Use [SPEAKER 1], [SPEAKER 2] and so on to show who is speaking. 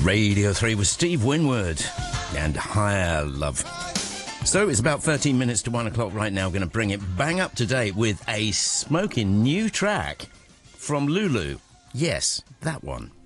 [SPEAKER 1] Radio 3 with Steve Winwood and Higher Love. So it's about 13 minutes to 1 o'clock right now. Going to bring it bang up to date with a smoking new track from Lulu. Yes, that one.